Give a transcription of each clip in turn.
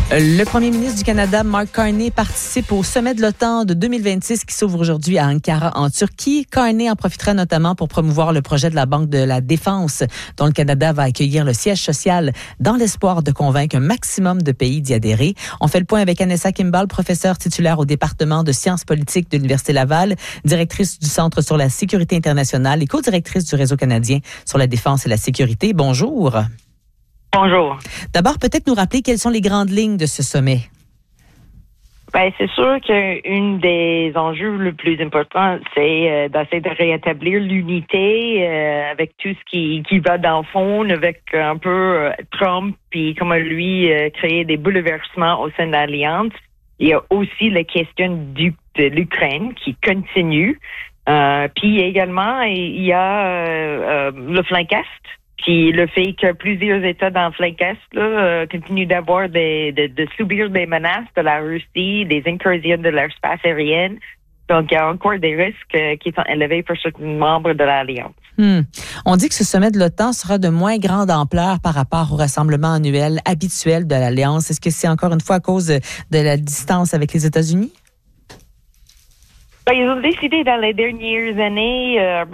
Le premier ministre du Canada, Mark Carney, participe au sommet de l'OTAN de 2026 qui s'ouvre aujourd'hui à Ankara, en Turquie. Carney en profitera notamment pour promouvoir le projet de la Banque de la Défense, dont le Canada va accueillir le siège social dans l'espoir de convaincre un maximum de pays d'y adhérer. On fait le point avec Anessa Kimball, professeure titulaire au département de sciences politiques de l'Université Laval, directrice du Centre sur la sécurité internationale et co-directrice du Réseau canadien sur la défense et la sécurité. Bonjour. Bonjour. D'abord, peut-être nous rappeler quelles sont les grandes lignes de ce sommet. Ben, c'est sûr qu'un des enjeux le plus importants, c'est d'essayer de rétablir l'unité avec tout ce qui va dans le fond, avec un peu Trump, puis comment lui créer des bouleversements au sein de l'Alliance. Il y a aussi la question de l'Ukraine qui continue. Puis également, il y a le flanc Est. Puis le fait que plusieurs États dans le flanc Est continuent d'avoir de subir des menaces de la Russie, des incursions de l'espace aérien. Donc, il y a encore des risques qui sont élevés pour certains membres de l'Alliance. On dit que ce sommet de l'OTAN sera de moins grande ampleur par rapport au rassemblement annuel habituel de l'Alliance. Est-ce que c'est encore une fois à cause de la distance avec les États-Unis? Ben, ils ont décidé dans les dernières années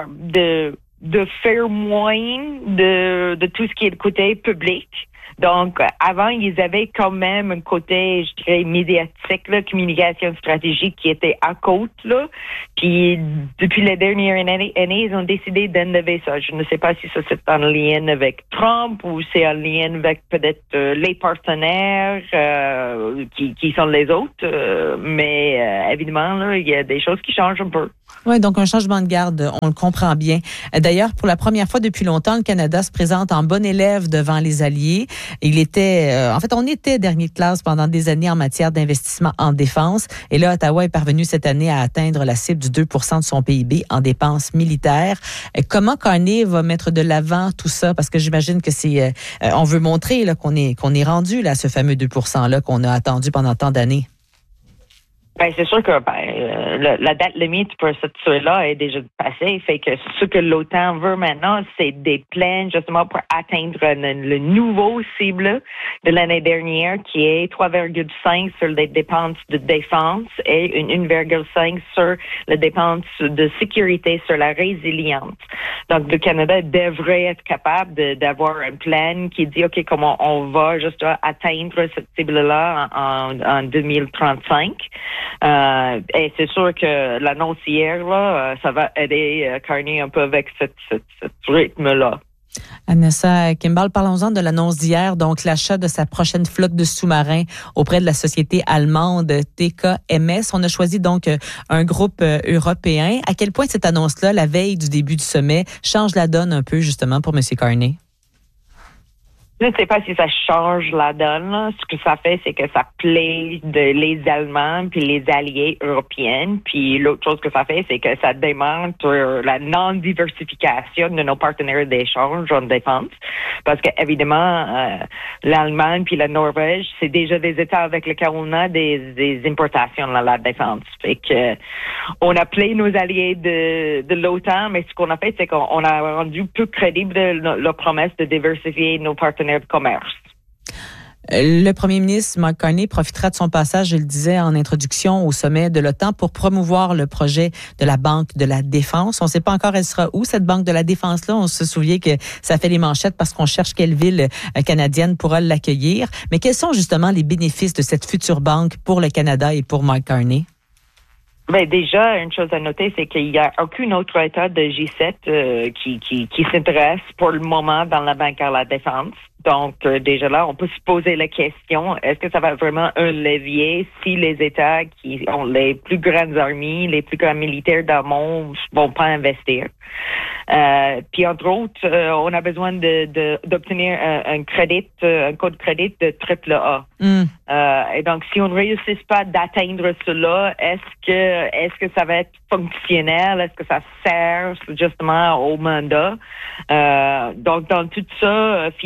de faire moins de tout ce qui est le côté public. Donc, avant, ils avaient quand même un côté, je dirais, médiatique, là, communication stratégique qui était à côte, là. Puis, depuis les dernières années, ils ont décidé d'enlever ça. Je ne sais pas si ça c'est en lien avec Trump ou c'est en lien avec peut-être les partenaires qui sont les autres. Mais évidemment, là, il y a des choses qui changent un peu. Oui, donc un changement de garde, on le comprend bien. D'ailleurs, pour la première fois depuis longtemps, le Canada se présente en bon élève devant les alliés. On était dernier de classe pendant des années en matière d'investissement en défense. Et là, Ottawa est parvenu cette année à atteindre la cible du 2 % de son PIB en dépenses militaires. Comment Carney va mettre de l'avant tout ça? Parce que j'imagine que on veut montrer là, qu'on est rendu là, à ce fameux 2 % là qu'on a attendu pendant tant d'années. Ben, c'est sûr que la date limite pour cette là est déjà passée. Fait que ce que l'OTAN veut maintenant, c'est des plans justement pour atteindre le nouveau cible de l'année dernière qui est 3,5 sur les dépenses de défense et une 1,5 sur les dépenses de sécurité, sur la résilience. Donc, le Canada devrait être capable d'avoir un plan qui dit, OK, comment on va justement atteindre cette cible-là en 2035. Et c'est sûr que l'annonce hier, là, ça va aider Carney un peu avec ce rythme-là. Anessa Kimball, parlons-en de l'annonce d'hier, donc l'achat de sa prochaine flotte de sous-marins auprès de la société allemande TKMS. On a choisi donc un groupe européen. À quel point cette annonce-là, la veille du début du sommet, change la donne un peu justement pour M. Carney? Je ne sais pas si ça change la donne. Là. Ce que ça fait, c'est que ça plaît les Allemands puis les alliés européens. Puis l'autre chose que ça fait, c'est que ça démontre la non-diversification de nos partenaires d'échange en défense. Parce que évidemment, l'Allemagne puis la Norvège, c'est déjà des États avec lesquels on a des importations dans la défense. Fait que on a appelé nos alliés de l'OTAN, mais ce qu'on a fait, c'est qu'on a rendu plus crédible la promesse de diversifier nos partenaires de commerce. Le premier ministre, Mark Carney, profitera de son passage, je le disais en introduction, au sommet de l'OTAN pour promouvoir le projet de la Banque de la Défense. On ne sait pas encore elle sera où, cette Banque de la Défense-là. On se souvient que ça fait les manchettes parce qu'on cherche quelle ville canadienne pourra l'accueillir. Mais quels sont justement les bénéfices de cette future banque pour le Canada et pour Mark Carney? Ben déjà, une chose à noter, c'est qu'il n'y a aucun autre État de G7 qui s'intéresse pour le moment dans la Banque à la Défense. Donc, déjà là, on peut se poser la question, est-ce que ça va vraiment un levier si les États qui ont les plus grandes armées, les plus grands militaires dans le monde vont pas investir? Puis, entre autres, on a besoin d'obtenir un code crédit de AAA. Et donc, si on ne réussit pas d'atteindre cela, est-ce que ça va être fonctionnel? Est-ce que ça sert justement au mandat? Donc, dans tout ça, finalement,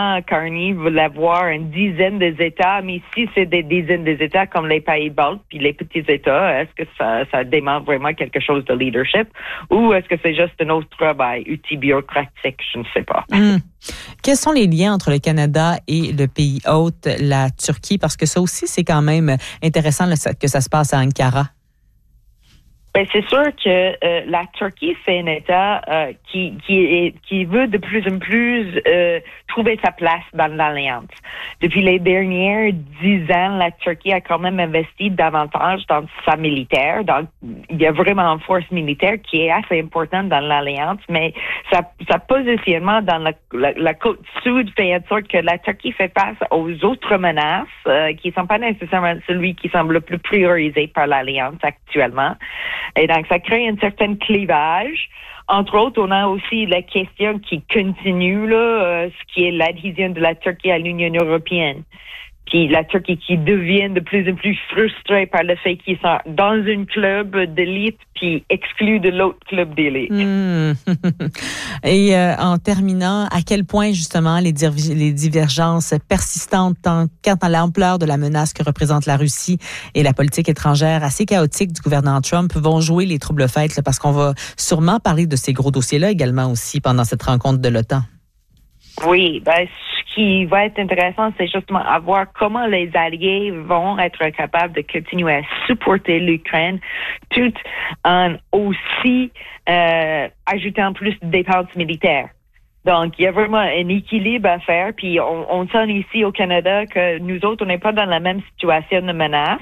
président Carney veut avoir une dizaine des États, mais si c'est des dizaines des États comme les pays baltes puis les petits États, est-ce que ça demande vraiment quelque chose de leadership ou est-ce que c'est juste un autre outil bureaucratique? Je ne sais pas. Quels sont les liens entre le Canada et le pays hôte, la Turquie? Parce que ça aussi, c'est quand même intéressant que ça se passe à Ankara. Ben, c'est sûr que la Turquie, c'est un État qui veut de plus en plus trouver sa place dans l'Alliance. Depuis les dernières 10 ans, la Turquie a quand même investi davantage dans sa militaire. Donc, il y a vraiment une force militaire qui est assez importante dans l'Alliance, mais sa positionnement dans la côte sud fait en sorte que la Turquie fait face aux autres menaces qui ne sont pas nécessairement celui qui semble le plus priorisé par l'Alliance actuellement. Et donc, ça crée un certain clivage. Entre autres, on a aussi la question qui continue, ce qui est l'adhésion de la Turquie à l'Union européenne. Puis la Turquie qui devient de plus en plus frustrée par le fait qu'ils sont dans un club d'élite puis exclus de l'autre club d'élite. Et en terminant, à quel point justement les divergences persistantes quant à l'ampleur de la menace que représente la Russie et la politique étrangère assez chaotique du gouvernement Trump vont jouer les troubles-fêtes, parce qu'on va sûrement parler de ces gros dossiers-là également aussi pendant cette rencontre de l'OTAN. Oui, ce qui va être intéressant, c'est justement à voir comment les alliés vont être capables de continuer à supporter l'Ukraine tout en aussi ajoutant plus de dépenses militaires. Donc, il y a vraiment un équilibre à faire. Puis, on sent ici au Canada que nous autres, on n'est pas dans la même situation de menace.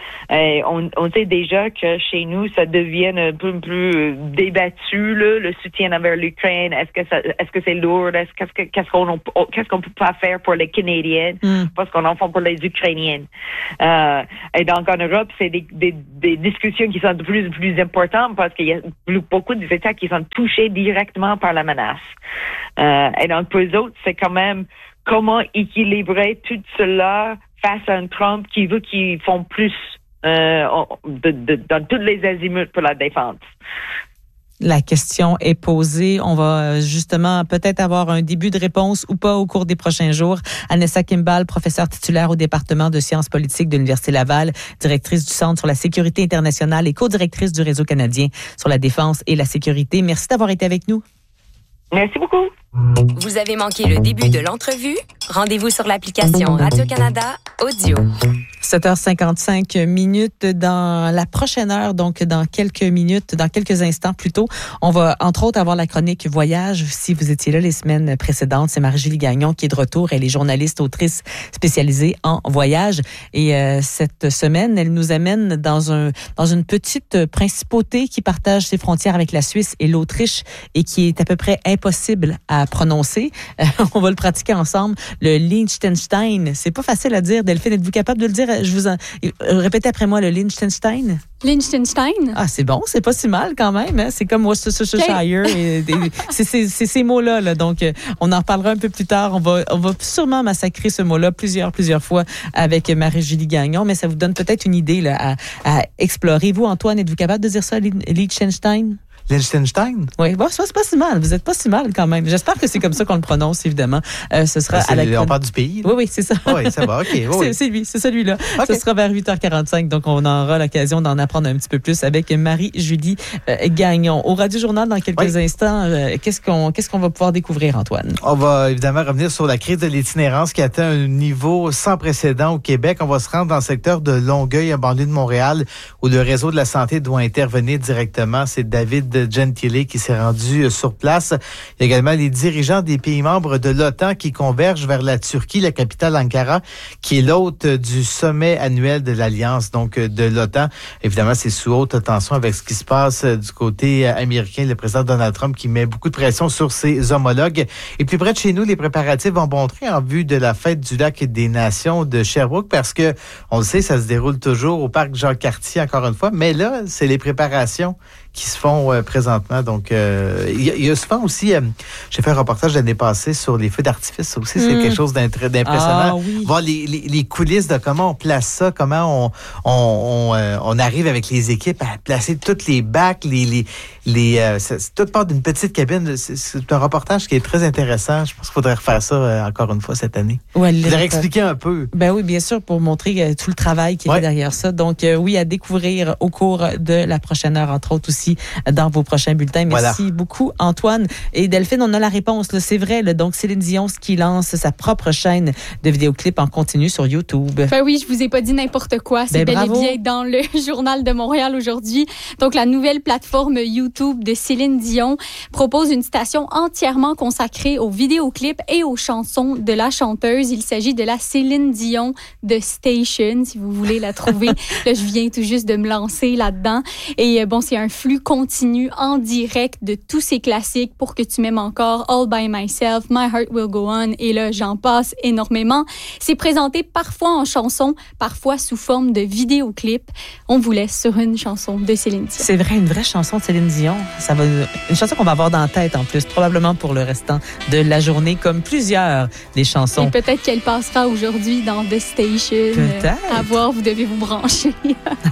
On sait déjà que chez nous, ça devient un peu plus débattu, le soutien envers l'Ukraine. Est-ce que c'est lourd? Qu'est-ce qu'on peut pas faire pour les Canadiens? Parce qu'on en fait pour les Ukrainiennes. Et donc, en Europe, c'est des discussions qui sont de plus en plus importantes parce qu'il y a beaucoup d'États qui sont touchés directement par la menace. Et donc, pour eux autres, c'est quand même comment équilibrer tout cela face à un Trump qui veut qu'ils font plus dans tous les azimuts pour la défense. La question est posée. On va justement peut-être avoir un début de réponse ou pas au cours des prochains jours. Anessa Kimball, professeure titulaire au département de sciences politiques de l'Université Laval, directrice du Centre sur la sécurité internationale et co-directrice du Réseau canadien sur la défense et la sécurité. Merci d'avoir été avec nous. Merci beaucoup. Vous avez manqué le début de l'entrevue? Rendez-vous sur l'application Radio-Canada Audio. 7h55 minutes. Dans la prochaine heure, donc dans quelques instants plutôt, on va entre autres avoir la chronique Voyage. Si vous étiez là les semaines précédentes, c'est Marie-Julie Gagnon qui est de retour. Elle est journaliste, autrice spécialisée en voyage. Et cette semaine, elle nous amène dans une petite principauté qui partage ses frontières avec la Suisse et l'Autriche et qui est à peu près impossible à prononcer. On va le pratiquer ensemble. Le Liechtenstein. C'est pas facile à dire. Delphine, êtes-vous capable de le dire? Répétez après moi le Liechtenstein. Liechtenstein. Ah, c'est bon. C'est pas si mal quand même. Hein? C'est comme Worcestershire. C'est ces mots-là. Là. Donc, on en reparlera un peu plus tard. On va sûrement massacrer ce mot-là plusieurs fois avec Marie-Julie Gagnon, mais ça vous donne peut-être une idée là, à explorer. Vous, Antoine, êtes-vous capable de dire ça, Liechtenstein? Liechtenstein? Oui, bon, c'est pas si mal. Vous êtes pas si mal quand même. J'espère que c'est comme ça qu'on le prononce, évidemment. Ce sera on parle du pays? Là. Oui, c'est ça. Oui, ça va, OK. Oui. C'est celui-là. Okay. Ce sera vers 8h45, donc on aura l'occasion d'en apprendre un petit peu plus avec Marie-Julie Gagnon. Au Radio-Journal, dans quelques instants, qu'est-ce qu'on va pouvoir découvrir, Antoine? On va évidemment revenir sur la crise de l'itinérance qui atteint un niveau sans précédent au Québec. On va se rendre dans le secteur de Longueuil, en banlieue de Montréal, où le réseau de la santé doit intervenir directement. C'est David Gentile qui s'est rendu sur place. Il y a également les dirigeants des pays membres de l'OTAN qui convergent vers la Turquie, la capitale Ankara, qui est l'hôte du sommet annuel de l'Alliance, donc de l'OTAN. Évidemment, c'est sous haute tension avec ce qui se passe du côté américain. Le président Donald Trump qui met beaucoup de pression sur ses homologues. Et plus près de chez nous, les préparatifs vont bon train en vue de la fête du lac des Nations de Sherbrooke parce que, on le sait, ça se déroule toujours au parc Jacques-Cartier, encore une fois. Mais là, c'est les préparations qui se font présentement. Donc, il y a souvent aussi, j'ai fait un reportage l'année passée sur les feux d'artifice. Ça aussi, c'est quelque chose d'impressionnant. Ah, oui. Voir les coulisses de comment on place ça, comment on arrive avec les équipes à placer toutes les bacs, c'est toute part d'une petite cabine. C'est un reportage qui est très intéressant. Je pense qu'il faudrait refaire ça encore une fois cette année. Ouais, je voudrais expliquer un peu. Ben oui, bien sûr, pour montrer tout le travail qui est derrière ça. Donc, oui, à découvrir au cours de la prochaine heure, entre autres aussi, dans vos prochains bulletins. Merci beaucoup, Antoine. Et Delphine, on a la réponse. Là, c'est vrai. Là, donc, Céline Dion qui lance sa propre chaîne de vidéoclips en continu sur YouTube. Ben oui, je vous ai pas dit n'importe quoi. C'est bel et bien dans le Journal de Montréal aujourd'hui. Donc, la nouvelle plateforme YouTube de Céline Dion propose une station entièrement consacrée aux vidéoclips et aux chansons de la chanteuse. Il s'agit de la Céline Dion de Station, si vous voulez la trouver. Là, je viens tout juste de me lancer là-dedans. Et bon, c'est un flux continu en direct de tous ces classiques pour que tu m'aimes encore, All by Myself, My Heart Will Go On, et là, j'en passe énormément. C'est présenté parfois en chanson, parfois sous forme de vidéoclip. On vous laisse sur une chanson de Céline Dion. C'est vrai, une vraie chanson de Céline Dion. Une chanson qu'on va avoir dans la tête en plus, probablement pour le restant de la journée, comme plusieurs des chansons. Et peut-être qu'elle passera aujourd'hui dans The Station. Peut-être. À voir, vous devez vous brancher.